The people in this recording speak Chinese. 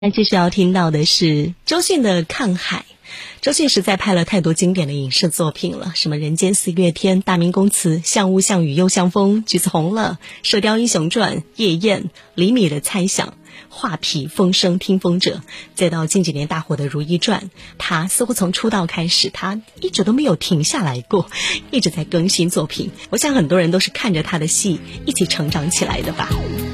那接下来要听到的是周迅的《看海》。周迅实在拍了太多经典的影视作品了，什么《人间四月天》、《大明宫词》、《像雾像雨又像风》、《橘子红了》、《射雕英雄传》、《夜宴》、厘米的猜想、画皮、风声、听风者，再到近几年大火的《如懿传》，他似乎从出道开始，他一直都没有停下来过，一直在更新作品。我想很多人都是看着他的戏一起成长起来的吧。